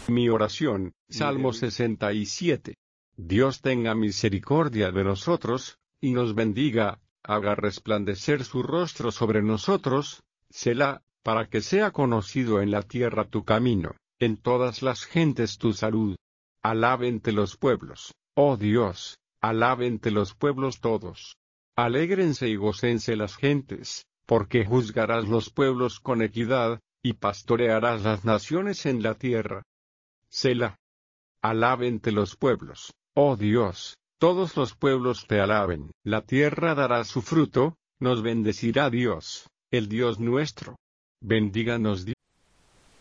Mi oración, Salmo 67. Dios tenga misericordia de nosotros, y nos bendiga, haga resplandecer su rostro sobre nosotros, Selah, para que sea conocido en la tierra tu camino, en todas las gentes tu salud. Alábente los pueblos, oh Dios, alábente los pueblos todos. Alégrense y gócense las gentes, porque juzgarás los pueblos con equidad, y pastorearás las naciones en la tierra. Selah. Alábente los pueblos, oh Dios, todos los pueblos te alaben. La tierra dará su fruto, nos bendecirá Dios, el Dios nuestro. Bendíganos Dios.